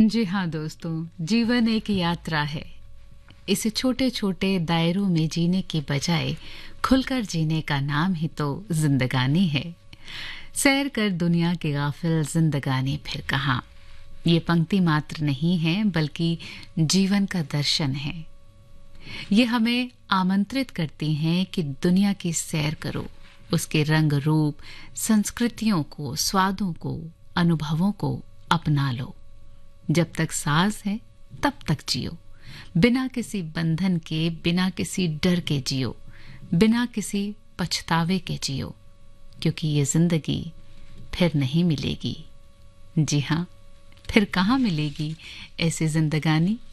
जी हाँ दोस्तों, जीवन एक यात्रा है। इसे छोटे छोटे दायरों में जीने के बजाय खुलकर जीने का नाम ही तो जिंदगानी है। सैर कर दुनिया की गाफिल जिंदगानी फिर कहाँ। ये पंक्ति मात्र नहीं है बल्कि जीवन का दर्शन है। ये हमें आमंत्रित करती हैं कि दुनिया की सैर करो, उसके रंग रूप, संस्कृतियों को, स्वादों को, अनुभवों को अपना लो। जब तक सांस है तब तक जियो, बिना किसी बंधन के, बिना किसी डर के जियो, बिना किसी पछतावे के जियो, क्योंकि ये जिंदगी फिर नहीं मिलेगी। जी हाँ, फिर कहाँ मिलेगी ऐसी जिंदगानी।